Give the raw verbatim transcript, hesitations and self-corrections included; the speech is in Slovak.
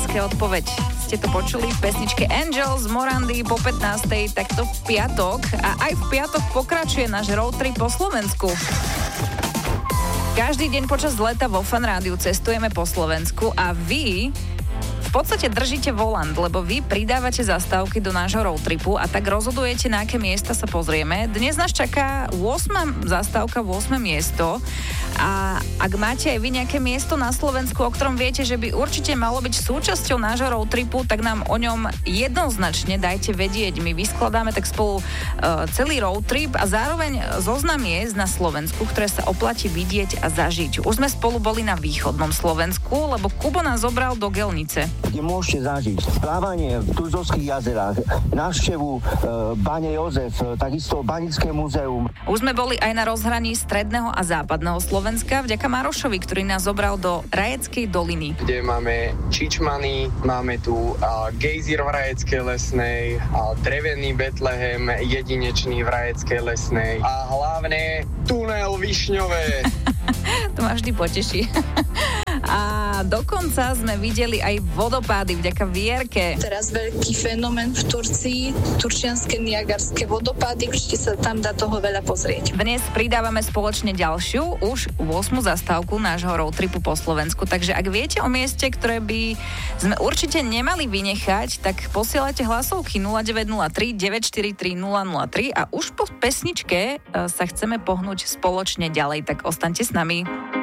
slovenské odpoveď. Ste to počuli v pesničke Angel z Morandy po pätnástej, takto v piatok. A aj v piatok pokračuje náš road trip po Slovensku. Každý deň počas leta vo Fan Rádiu cestujeme po Slovensku a vy v podstate držíte volant, lebo vy pridávate zastávky do nášho road tripu a tak rozhodujete, na aké miesta sa pozrieme. Dnes nás čaká ôsma zastávka, ôsme miesto a ak máte aj vy nejaké miesto na Slovensku, o ktorom viete, že by určite malo byť súčasťou nášho road tripu, tak nám o ňom jednoznačne dajte vedieť. My vyskladáme tak spolu uh, celý road trip a zároveň zoznam miest na Slovensku, ktoré sa oplatí vidieť a zažiť. Už sme spolu boli na východnom Slovensku, lebo Kubo nás zobral do Gelnice, kde môžete zažiť plávanie v Turzovských jazerách, návštevu e, Bane Jozef, takisto Banické múzeum. Už sme boli aj na rozhraní stredného a západného Slovenska vďaka Marošovi, ktorý nás zobral do Rajeckej doliny. Kde máme Čičmany, máme tu a, gejzír v Rajeckej lesnej, a, drevený Betlehem, jedinečný v Rajeckej lesnej a hlavne tunel Višňové. To ma vždy poteší. A dokonca sme videli aj vodopády vďaka Vierke. Teraz veľký fenomén v Turcii, turčianske niagarské vodopády, určite sa tam dá toho veľa pozrieť. Dnes pridávame spoločne ďalšiu, už ôsmu zastávku nášho road tripu po Slovensku, takže ak viete o mieste, ktoré by sme určite nemali vynechať, tak posielajte hlasovky nula deväť nula tri deväť štyri tri nula nula tri a už po pesničke sa chceme pohnúť spoločne ďalej, tak ostaňte s nami.